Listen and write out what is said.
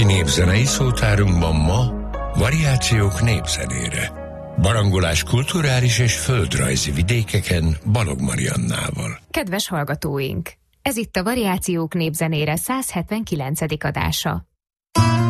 népzenei szótárunkban ma variációk népzenére. Barangolás kulturális és földrajzi vidékeken Balog Mariannával. Kedves hallgatóink! Ez itt a Variációk népzenére 179. adása.